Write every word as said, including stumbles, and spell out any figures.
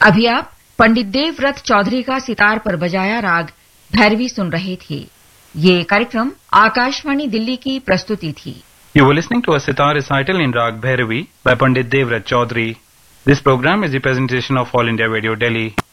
अभी आप पंडित देवव्रत चौधरी का सितार पर बजाया राग भैरवी सुन रहे थे। ये कार्यक्रम आकाशवाणी दिल्ली की प्रस्तुति थी। You were listening to a sitar recital in Rag Bhairavi by Pandit Devvrat Chaudhary. This program is a presentation of All India Radio Delhi.